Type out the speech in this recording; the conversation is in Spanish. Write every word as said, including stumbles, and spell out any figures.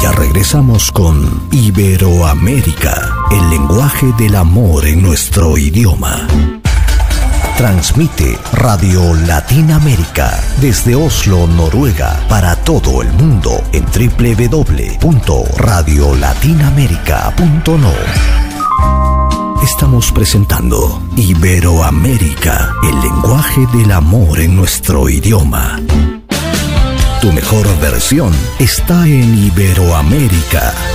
Ya regresamos con Iberoamérica, el lenguaje del amor en nuestro idioma. Transmite Radio Latinoamérica desde Oslo, Noruega, para todo el mundo en doble u doble u doble u punto radio latinoamerica punto no. Estamos presentando Iberoamérica, el lenguaje del amor en nuestro idioma. Tu mejor versión está en Iberoamérica.